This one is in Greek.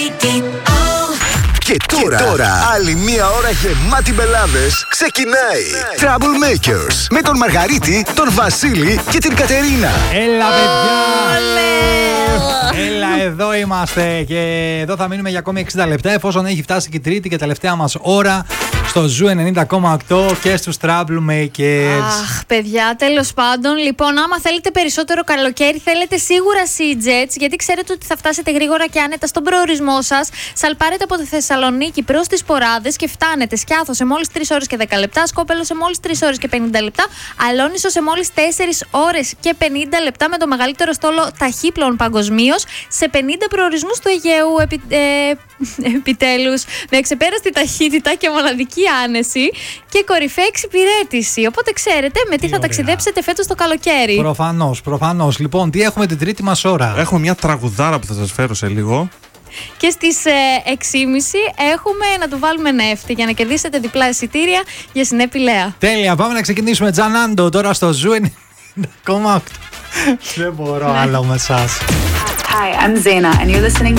Και τώρα, άλλη μία ώρα γεμάτη μπελάδες ξεκινάει. Troublemakers με τον Μαργαρίτη, τον Βασίλη και την Κατερίνα. Έλα, παιδιά! Έλα, εδώ είμαστε και εδώ θα μείνουμε για ακόμη 60 λεπτά εφόσον έχει φτάσει και η τρίτη και τελευταία μας ώρα στο Ζου 90,8 και στους Troublemakers. Αχ, παιδιά, τέλος πάντων. Λοιπόν, άμα θέλετε περισσότερο καλοκαίρι, θέλετε σίγουρα Sea-Jets, γιατί ξέρετε ότι θα φτάσετε γρήγορα και άνετα στον προορισμό σας. Σαλπάρετε από τη Θεσσαλονίκη προς τις Ποράδες και φτάνετε Σκιάθο σε μόλις 3 ώρες και 10 λεπτά, Σκόπελο σε μόλις 3 ώρες και 50 λεπτά, Αλόνισο σε μόλις 4 ώρες και 50 λεπτά με το μεγαλύτερο στόλο ταχύπλων παγκοσμίως σε 50 προορισμούς του Αιγαίου. Επιτέλους, με εξεπέραστη ταχύτητα και μοναδική άνεση και κορυφαία εξυπηρέτηση. Οπότε ξέρετε με τι θα ταξιδέψετε φέτος το καλοκαίρι. Προφανώς. Λοιπόν, τι έχουμε την τρίτη μας ώρα? Έχουμε μια τραγουδάρα που θα σας φέρω σε λίγο. Και στις 6.30 έχουμε να του βάλουμε νεύτη για να κερδίσετε διπλά εισιτήρια για Συνέπη Λέα. Τέλεια, πάμε να ξεκινήσουμε. Τζανάντο τώρα στο Ζου 90,8. Δεν μπορώ άλλο με εσάς. Hi, I'm Zaina and you're listening